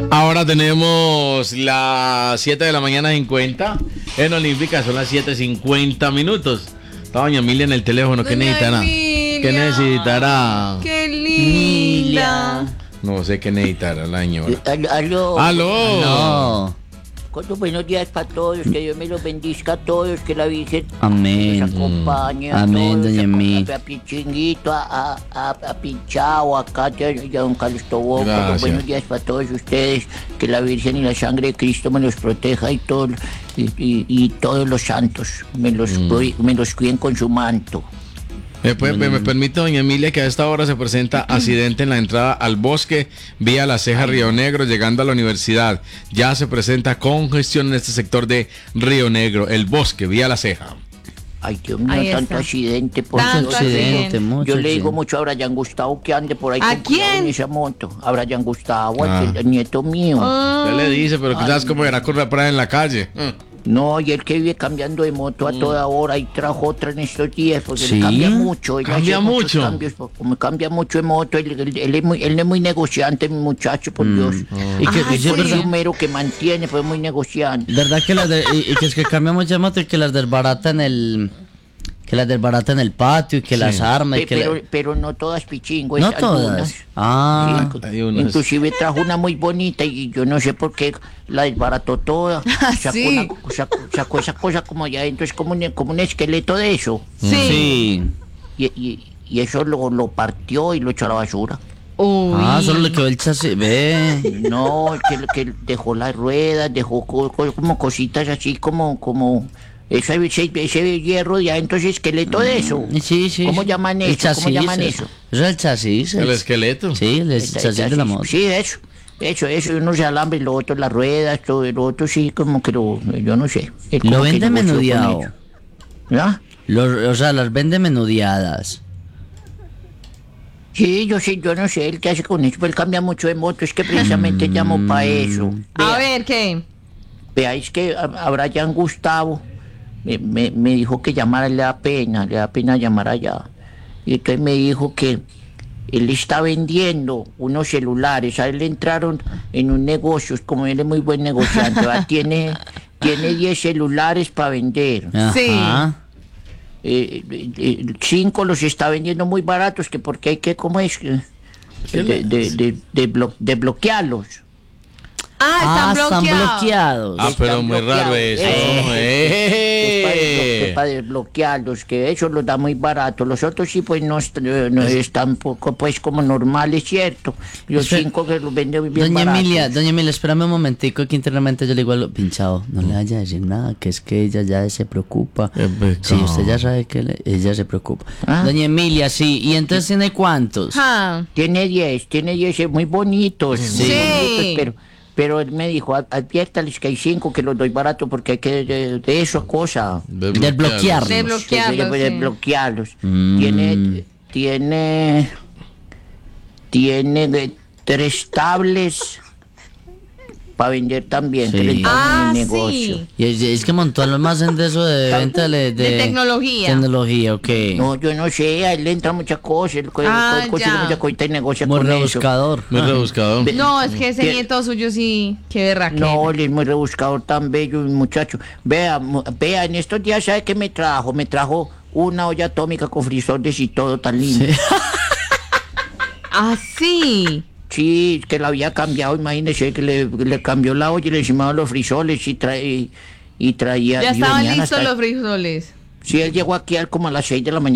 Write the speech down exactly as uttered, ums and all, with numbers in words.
Ahora tenemos las siete de la mañana cincuenta. En Olímpica son las siete cincuenta minutos. Está doña Emilia en el teléfono. ¿Qué Doña necesitará? Emilia. ¿Qué necesitará? ¡Qué linda! No sé qué necesitará la señora. Aló. Aló. ¡Aló! No. Con los buenos días para todos, que Dios me los bendiga a todos, que la Virgen Amén. los acompañe a Amén, todos, doña a, Emi. a Pichinguito, a, a, a, a Pinchao, a Katia y a don Carlos Tobón. Con Gracias. los buenos días para todos ustedes, que la Virgen y la sangre de Cristo me los proteja y, todo, y, y, y todos los santos me los, cuiden- me los cuiden con su manto. ¿Me, puede- me, me permite, doña Emilia, que a esta hora se presenta accidente en la entrada al bosque vía La Ceja, Río Negro, llegando a la universidad? Ya se presenta congestión en este sector de Río Negro, el bosque vía La Ceja. Ay, Dios mío, Ahí tanto está. accidente, por Tanto Dios. accidente. mucho Yo le digo accidente. mucho a Brian Gustavo que ande por ahí ¿A con cuidado quién? en esa moto. A Brian Gustavo, Ah. al que- el nieto mío. Ya le dice, pero quizás como era correr para en la calle. No, y él que vive cambiando de moto a toda hora y trajo otra en estos días, porque ¿Sí? él cambia mucho. Él ¿Cambia hace muchos mucho? cambios, como cambia mucho de moto, él, él- él es muy, él es muy negociante, mi muchacho, por Dios. Y que, Ah, y que es Por sí. verdad, número que mantiene, fue muy negociante. verdad que las de, y, y que es que cambia mucho moto y que las desbaratan el que las desbaratan el patio y que las arma y Pe- que pero, la- pero no todas pichingo, no es algunas. todas. Ah, Sí, hay unas. inclusive trajo una muy bonita y yo no sé por qué la desbarató toda. Sacó, sí. una- sacó, sacó esa cosa como allá adentro, es como un, como un esqueleto de eso. Sí. sí. Y, y- y eso lo, lo partió y lo echó a la basura. Uy. Ah, solo le quedó el chasis. Ve. No, que, que dejó las ruedas, dejó co- co- como cositas así como, como ese, ese, ese hierro de adentro, ese esqueleto de eso. Sí, sí. ¿Cómo sí. llaman El eso? chasis. ¿Cómo llaman eh. eso? Eso es el chasis. El el- esqueleto. Sí, el Esa- chasis esa- de la moto. Sí, eso. Eso, eso, unos alambres, lo otro las ruedas, todo, lo otro sí, como que lo, yo no sé. Es como Lo que vende negoció con menudeado. ello. ¿Ya? Los- o sea, las vende menudeadas. Sí, yo sé, yo no sé, él qué hace con eso, pero él cambia mucho de moto, es que precisamente llamo para eso. A Vea, ver, ¿qué? veáis que a, a Brian Gustavo me, me, me dijo que llamara, le da pena, le da pena llamar allá. Y entonces me dijo que él está vendiendo unos celulares, a él le entraron en un negocio, como él es muy buen negociante, ¿va? tiene tiene diez celulares para vender. Sí. Ajá. Eh, eh, eh, cinco los está vendiendo muy baratos, que porque hay que, ¿cómo es? Eh, De, de, de, de blo- de bloquearlos. Ah, están están bloqueados. bloqueados. Ah, pero Están muy raro bloqueados. eso. Eh, Es para, desblo- ¡Eh! es para desbloquearlos, que eso los da muy barato. Los otros sí, pues no, est- eh, no están poco, pues como normales, ¿cierto? Los Espera. cinco que los venden muy bien Doña baratos. Emilia, doña Emilia, espérame un momentico que internamente yo le digo a lo pinchado, no le vaya a decir nada, que es que ella ya se preocupa. Eh, pecado. Sí, usted ya sabe que le- ella se preocupa. Ah. Doña Emilia, sí, ¿y entonces tiene cuántos? Ah, Tiene diez, tiene diez, eh, muy bonitos. muy Sí. bonitos, pero, pero él me dijo, "Ad- adviértales que hay cinco que los doy barato porque hay que de, de eso cosa. Desbloquearlos. De, Desbloquearlos. de- sí. desbloquearlos. Mm. Tiene, tiene, tiene de- tres tablets para vender también. Sí. Que le dan Ah, en el negocio. sí. Y es, es que montó más en de eso de venta de, De tecnología. Tecnología, ok. No, yo no sé, a él le entra muchas cosas, él co- Ah, co- consigue ya. muchas cosas y negocia Muy con eso. rebuscador. Muy rebuscado. No, es que ese Bien. nieto suyo sí, qué berraquera. No, él es muy rebuscador, tan bello, mi muchacho. Vea, mu- vea, en estos días, ¿sabe qué me trajo? Me trajo una olla atómica con frisoles y todo tan lindo. Sí, Ah, sí. que la había cambiado, imagínese que le, le cambió la olla y le encima los frisoles y, trae, y traía... Ya y estaban venían listos hasta- los frijoles. Sí, él llegó aquí al- como a las seis de la mañana.